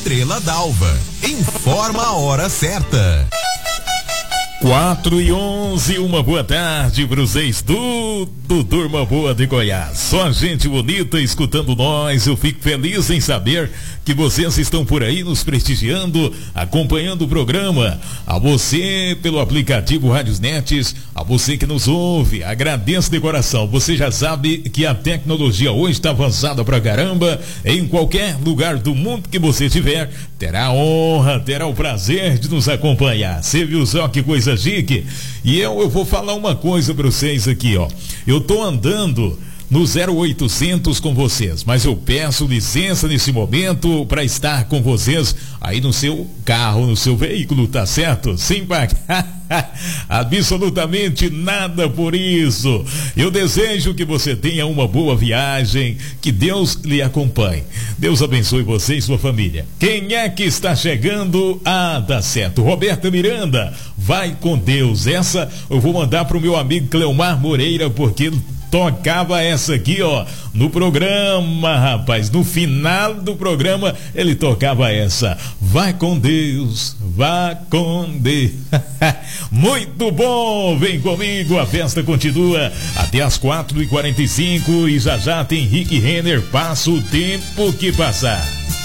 Estrela d'Alva. Informa a hora certa. 4:11, uma boa tarde para vocês do Turma Boa de Goiás. Só gente bonita escutando nós. Eu fico feliz em saber que vocês estão por aí nos prestigiando, acompanhando o programa. A você pelo aplicativo Rádios Nets, a você que nos ouve, agradeço de coração. Você já sabe que a tecnologia hoje está avançada pra caramba. Em qualquer lugar do mundo que você estiver, terá a honra, terá o prazer de nos acompanhar. Você viu só que coisa chique? E eu vou falar uma coisa para vocês aqui, ó. Eu tô andando no 0800 com vocês, mas eu peço licença nesse momento para estar com vocês aí no seu carro, no seu veículo, tá certo? Sem pagar absolutamente nada por isso. Eu desejo que você tenha uma boa viagem, que Deus lhe acompanhe. Deus abençoe você e sua família. Quem é que está chegando? Ah, tá certo. Roberta Miranda, vai com Deus. Essa eu vou mandar pro meu amigo Cleomar Moreira, porque tocava essa aqui, ó, no programa, rapaz. No final do programa, ele tocava essa. Vai com Deus, vá com Deus. Muito bom, vem comigo, a festa continua até as 4:45 e já tem Rick Renner, passa o tempo que passar.